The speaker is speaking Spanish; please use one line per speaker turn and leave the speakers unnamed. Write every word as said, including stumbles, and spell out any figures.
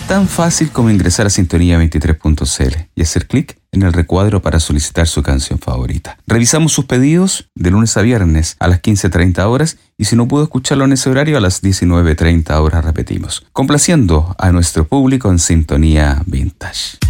tan fácil como ingresar a sintonía veintitrés punto c l y hacer clic en el recuadro para solicitar su canción favorita. Revisamos sus pedidos de lunes a viernes a las quince treinta horas y si no pudo escucharlo en ese horario, a las diecinueve treinta horas repetimos, complaciendo a nuestro público en Sintonía Vintage.